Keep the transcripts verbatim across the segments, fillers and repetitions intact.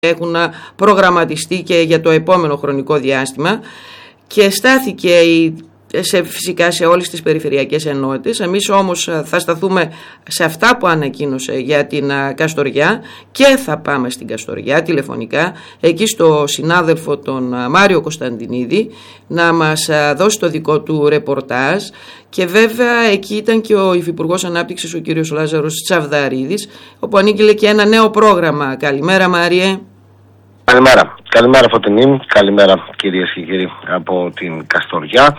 έχουν προγραμματιστεί και για το επόμενο χρονικό διάστημα, και στάθηκε η σε, φυσικά σε όλες τις περιφερειακές ενότητες. Εμείς όμως θα σταθούμε σε αυτά που ανακοίνωσε για την Καστοριά και θα πάμε στην Καστοριά τηλεφωνικά, εκεί στο συνάδελφο τον Μάριο Κωνσταντινίδη, να μας δώσει το δικό του ρεπορτάζ. Και βέβαια εκεί ήταν και ο Υφυπουργός Ανάπτυξης, ο κύριος Λάζαρος Τσαβδαρίδης, όπου ανήγγειλε και ένα νέο πρόγραμμα. Καλημέρα Μάριε. Καλημέρα. Καλημέρα Φωτεινή, καλημέρα κυρίες και κύριοι από την Καστοριά.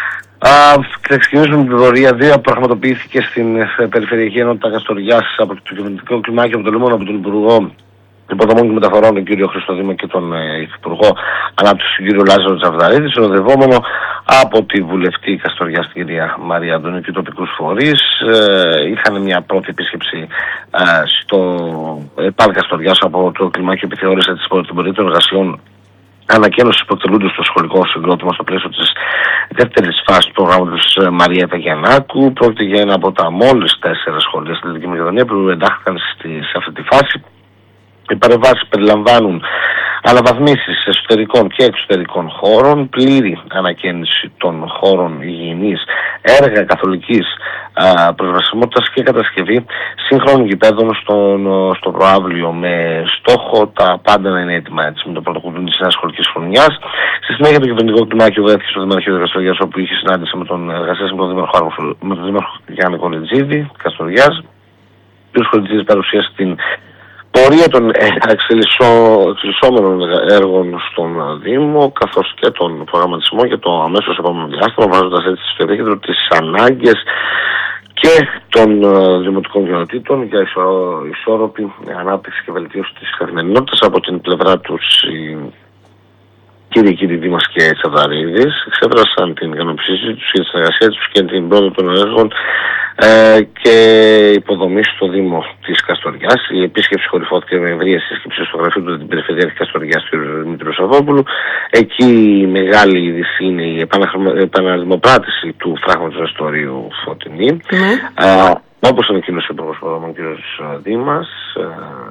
Θα ξεκινήσουμε με την πορεία δύο. Πραγματοποιήθηκε στην Περιφερειακή Ενότητα Καστοριάς από το κυβερνητικό κλιμάκιο αποτελούμενο από τον Υπουργό Υποδομών και Μεταφορών, τον κύριο Χριστοδήμα, και τον ε, Υφυπουργό Ανάπτυξης, τον κύριο Λάζαρο Τσαβδαρίδη, συνοδευόμενο από τη βουλευτή Καστοριάς, την κυρία Μαρία Αντωνίου, και τοπικούς φορείς. Ε, είχαν μια πρώτη επίσκεψη ε, στο ΕΠΑΛ Καστοριάς από το κλιμάκιο επιθεώρηση της πορείτων εργασιών ανακαίνωση που εκτελούνται στο σχολικό συγκρότημα στο πλαίσιο της δεύτερης φάσης του προγράμματος Μαρία Παγιαννάκου. Πρόκειται για ένα από τα μόλις τέσσερα σχολεία στη Δυτική Μακεδονία που εντάχθηκαν σε αυτή τη φάση. Οι παρεμβάσεις περιλαμβάνουν αναβαθμίσεις εσωτερικών και εξωτερικών χώρων, πλήρη ανακαίνιση των χώρων υγιεινής, έργα καθολικής προσβασιμότητας και κατασκευή σύγχρονων γηπέδων στο προαύλιο, με στόχο τα πάντα να είναι έτοιμα έτσι, με το πρωτοκούλλο της νέας σχολικής χρονιάς. Στη συνέχεια το κυβερνητικό κλιμάκιο βρέθηκε στο Δημαρχείο Καστοριάς, όπου είχε συνάντηση με τον εργασίας με τον Δήμαρχο, με τον Δήμαρχο Γιάννη Κολετζίδη Καστοριάς. Ο κ. Κολετζίδης παρουσίασε την πορεία των εξελισσόμενων έργων στον Δήμο, καθώς και τον προγραμματισμό για το αμέσως επόμενο διάστημα, βάζοντας έτσι στο επίκεντρο τις ανάγκες και των uh, δημοτικών κοινοτήτων για ισο, ισόρροπη ανάπτυξη και βελτίωση της καθημερινότητας. Από την πλευρά τους οι κύριοι κύριοι Δήμας και Τσαβδαρίδης εξέφρασαν την ικανοποίησή τους για τη συνεργασία τους και την πρόοδο των έργων ε, και υποδομή στο Δήμο της Καστοριάς. Η επίσκεψη κορυφώθηκε με ευρεία σύσκεψη στο γραφείο του την Περιφερειάρχη Καστοριάς του Δημήτρου Σαββόπουλου. Εκεί η μεγάλη είδηση είναι η επαναδημοπράτηση του φράγματος Αστορίου Φωτεινή. Mm. Ε, όπως ανακοίνωσε ο Υπουργός Υποδομών κ. Δήμας, ε,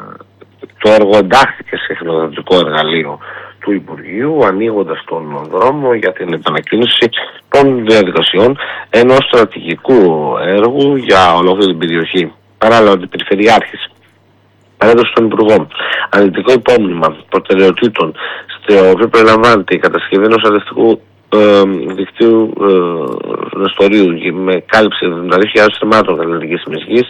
το έργο εντάχθηκε σε χρηματοδοτικό εργαλείο του Υπουργείου, ανοίγοντας τον δρόμο για την επανακίνηση των διαδικασιών ενός στρατηγικού έργου για ολόκληρη την περιοχή. Παράλληλα, ο Περιφερειάρχης παρέδωσε στον Υπουργό αναλυτικό υπόμνημα προτεραιοτήτων, στο οποίο περιλαμβάνεται η κατασκευή ενός αλευτικού ε, δικτύου ε, νεστορίου με κάλυψη εβδομήντα δύο χιλιάδες θεμάτων καλλιεργικής γης,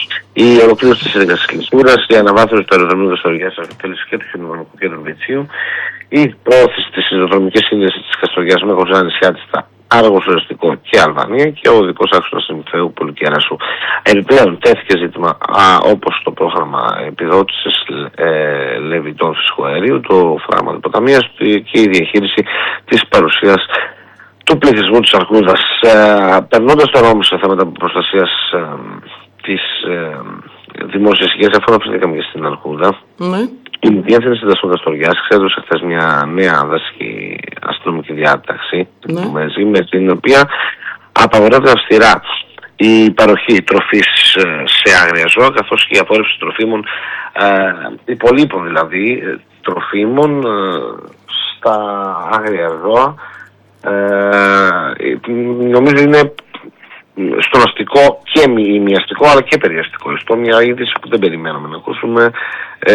η ολοκλήρωση της εργασίας, η αναβάθμιση του αεροδρομίου Καστοριάς και του χιονιδονικού κέντρου Βετσίου, η πρόθεση της σιδηροδρομικής σύνδεσης της Καστοριάς με χωριστά νησιά της στα Άργος, Οριστικό και Αλβανία, και ο οδικός άξονας Νυμφαίου Πολυκέρασου. Επιπλέον τέθηκε ζήτημα α, όπως το πρόγραμμα επιδότησης ε, Λεβιτών φυσικού αερίου, το φράγμα υποταμείας και η διαχείριση της παρουσίας του πληθυσμού της Αρκούδας. Ε, περνώντας τώρα όμως σε θέματα προστασίας ε, της ε, δημόσιας υγείας, αφού αναφερθήκαμε και στην Αρκούδα, mm. η Διεύθυνση Δασμών Καστοριάς εξέδωσε χθες μια νέα δασική αστυνομική διάταξη, mm. μαζί, με την οποία απαγορεύεται αυστηρά η παροχή τροφής σε άγρια ζώα, καθώς και η απόρριψη τροφίμων, ε, υπολείπων δηλαδή τροφίμων ε, στα άγρια ζώα. Ε, νομίζω είναι στον αστικό και ημιαστικό αλλά και περιαστικό ιστό, μια είδηση που δεν περιμέναμε να ακούσουμε. Ε,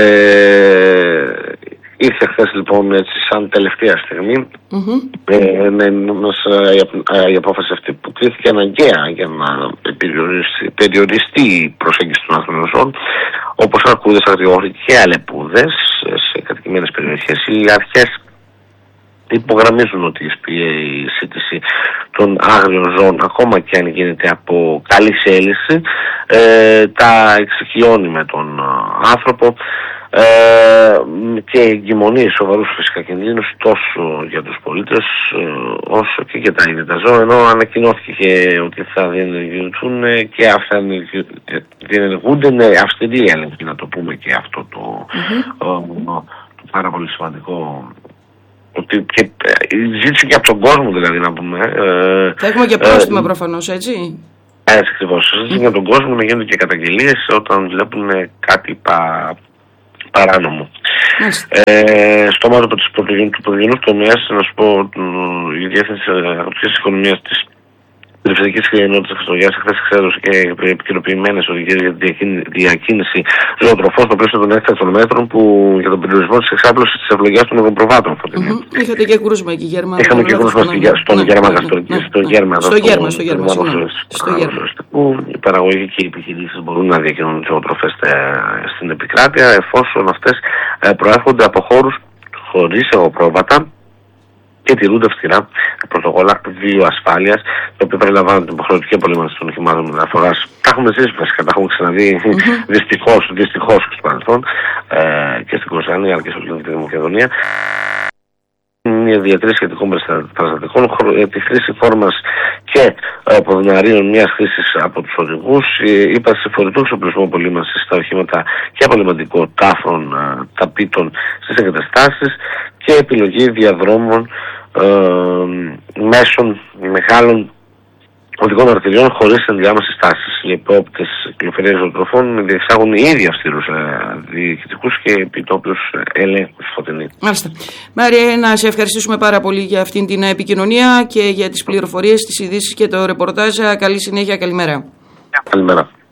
ήρθε χθες λοιπόν έτσι σαν τελευταία στιγμή mm-hmm. ε, με, μας, η, η απόφαση αυτή που κρίθηκε αναγκαία για να περιοριστεί, περιοριστεί η προσέγγιση των ανθρώπινων ζώων, όπως αρκούδες, αγριόχωροι και αλεπούδες σε κατοικημένες περιοχές. Οι αρχές υπογραμμίζουν ότι η σύντηση των άγριων ζώων, ακόμα και αν γίνεται από καλή σέληση, ε, τα εξοικειώνει με τον άνθρωπο ε, και εγκυμονεί σοβαρούς φυσικά κινδύνους τόσο για τους πολίτες ε, όσο και για τα ίδια τα ζώα, ενώ ανακοινώθηκε και ότι θα διενεργηθούν και αυτά διενεργούνται με αυστηρή έλεγχη, να το πούμε και αυτό το, mm-hmm. ε, το πάρα πολύ σημαντικό. Ότι και, ζήτησε και από τον κόσμο, δηλαδή, να πούμε. Ε, θα έχουμε και πρόστιμα ε, προφανώς, έτσι. Έτσι ακριβώς. Ζήτησε mm. και από τον κόσμο να γίνονται και καταγγελίες όταν βλέπουν κάτι πα, παράνομο. Ε, στο μάτωπο της του πρωτογενούς τομέας, να σου πω, η Διεύθυνση Αγροτικής Οικονομίας της Περιφερειακής Ενότητας Χριστουγέννης χθες εξέδωσε και επικαιροποιημένες οδηγίες για τη διακίνηση ζωοτροφών στο πλαίσιο των έκτακτων μέτρων που, για τον περιορισμό της εξάπλωσης της ευλογιάς των οδοπροβάτων. Mm-hmm. Είχατε και κρούσμα εκεί, Γέρμα. Είχαμε και κρούσμα στον Γέρμα. Στο Γέρμα, στο Γέρμα. Στο Γέρμα. Που οι παραγωγικοί επιχειρήσεις μπορούν να διακινούν ζωοτροφές στην επικράτεια, εφόσον αυτές προέρχονται από χώρους χωρίς εγωπρόβατα και τηρούνται αυστηρά πρωτοκόλλα βιοασφάλειας, τα οποία περιλαμβάνουν την υποχρεωτική απολύμανση των οχημάτων μεταφοράς. Τα έχουμε ζήσει βασικά, τα έχουμε ξαναδεί mm-hmm. δυστυχώς, δυστυχώς στο παρελθόν ε, και στην Κωνσταντινούπολη αλλά και στην Ελληνική Μακεδονία. Μια διατήρηση σχετικών παραστατικών, τη χρήση φόρμας και αποδυναρίων μιας χρήσης από τους οδηγούς, ύπαρξη φορητού εξοπλισμού απολύμανσης στα οχήματα και απολυμαντικών τάφρων ταπίτων στις εγκαταστάσεις και επιλογή διαδρόμων ε, μέσων μεγάλων οδικών αρτηριών χωρίς ενδιάμεσες στάσεις. Οι υπόπτες κυκλοφορίας ζωοτροφών διεξάγουν οι ίδιοι αυστηρούς ε, διοικητικούς και επιτόπιους ελέγχους φωτεινή. Μάλιστα. Μάρια, να σε ευχαριστήσουμε πάρα πολύ για αυτήν την επικοινωνία και για τις πληροφορίες, τις ειδήσεις και το ρεπορτάζ. Καλή συνέχεια, καλημέρα. Καλημέρα.